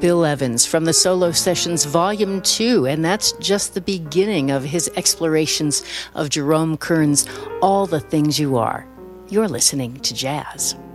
Bill Evans from the Solo Sessions Volume 2, and that's just the beginning of his explorations of Jerome Kern's All the Things You Are. You're listening to Jazz.